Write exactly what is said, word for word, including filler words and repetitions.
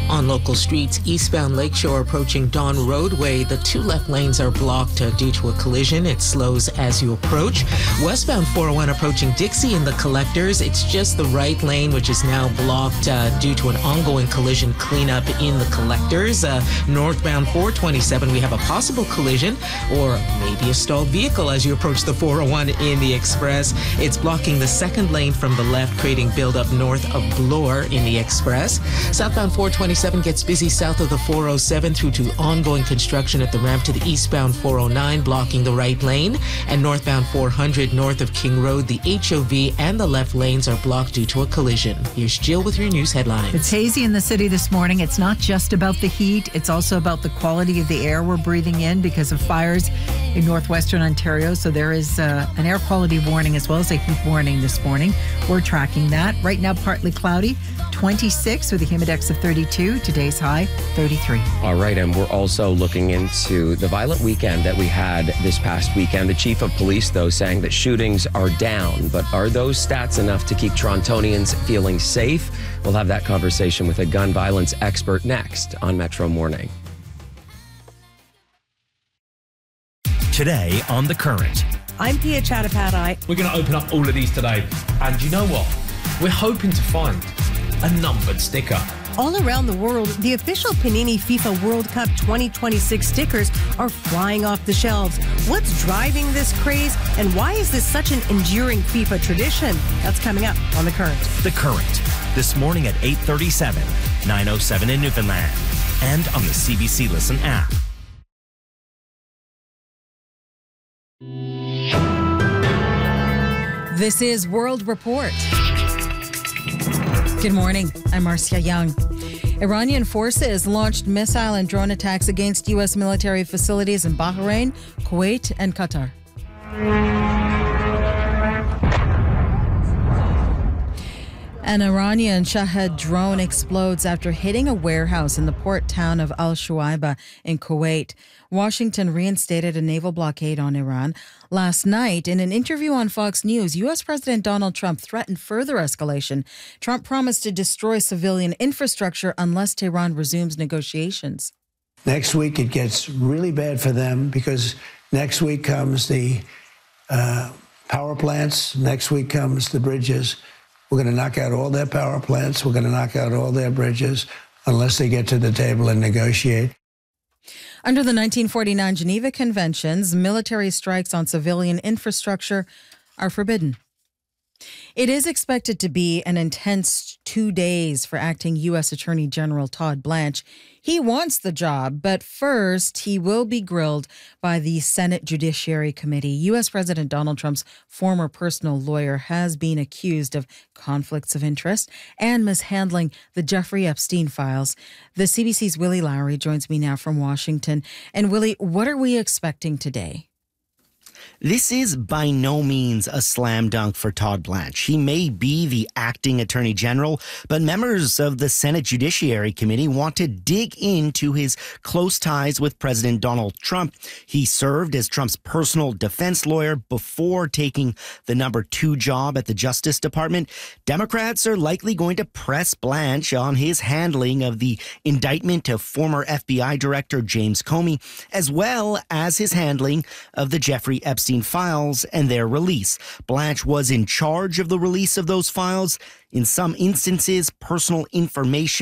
On local streets, eastbound Lakeshore approaching Don Roadway, the two left lanes are blocked uh, due to a collision. It slows as you approach. Westbound four oh one approaching Dixie in the Collectors. It's just the right lane, which is now blocked uh, due to an ongoing collision cleanup in the Collectors. Uh, northbound four twenty-seven, we have a possible collision or maybe a stalled vehicle as you approach the four oh one in the Express. It's blocking the second lane from the left, creating buildup north of Bloor in the Express. Southbound four twenty-seven gets busy south of the four oh seven through to ongoing construction at the ramp to the eastbound four oh nine, blocking the right lane. And northbound four hundred north of King Road, the H O V and the left lanes are blocked due to a collision. Here's Jill with your news headlines. It's hazy in the city this morning. It's not just about the heat. It's also about the quality of the air we're breathing in because of fires in northwestern Ontario. So there is uh, an air quality warning as well as a heat warning this morning. We're tracking that. Right now, partly cloudy, twenty-six with a humidex of thirty-two. Today's high, thirty-three. All right, and we're also looking into the violent weekend that we had this past weekend. The chief of police, though, saying that shootings are down, but are those stats enough to keep Torontonians feeling safe? We'll have that conversation with a gun violence expert next on Metro Morning. Today on The Current. I'm Pia Chattopadhyay. We're going to open up all of these today. And you know what? We're hoping to find a numbered sticker. All around the world, the official Panini FIFA World Cup twenty twenty-six stickers are flying off the shelves. What's driving this craze, and why is this such an enduring FIFA tradition? That's coming up on The Current. The Current, this morning at eight thirty-seven, nine oh seven in Newfoundland, and on the C B C Listen app. This is World Report. Good morning. I'm Marcia Young. Iranian forces launched missile and drone attacks against U S military facilities in Bahrain, Kuwait, and Qatar. An Iranian Shahed drone explodes after hitting a warehouse in the port town of Al Shuaiba in Kuwait. Washington reinstated a naval blockade on Iran. Last night, in an interview on Fox News, U S President Donald Trump threatened further escalation. Trump promised to destroy civilian infrastructure unless Tehran resumes negotiations. Next week, it gets really bad for them because next week comes the uh, power plants. Next week comes the bridges. We're going to knock out all their power plants. We're going to knock out all their bridges unless they get to the table and negotiate. Under the nineteen forty-nine Geneva Conventions, military strikes on civilian infrastructure are forbidden. It is expected to be an intense two days for acting U S Attorney General Todd Blanche. He wants the job, but first he will be grilled by the Senate Judiciary Committee. U S President Donald Trump's former personal lawyer has been accused of conflicts of interest and mishandling the Jeffrey Epstein files. The C B C's Willie Lowry joins me now from Washington. And Willie, what are we expecting today? This is by no means a slam dunk for Todd Blanche. He may be the acting attorney general, but members of the Senate Judiciary Committee want to dig into his close ties with President Donald Trump. He served as Trump's personal defense lawyer before taking the number two job at the Justice Department. Democrats are likely going to press Blanche on his handling of the indictment of former F B I Director James Comey, as well as his handling of the Jeffrey Epstein files and their release. Blanche was in charge of the release of those files. In some instances, personal information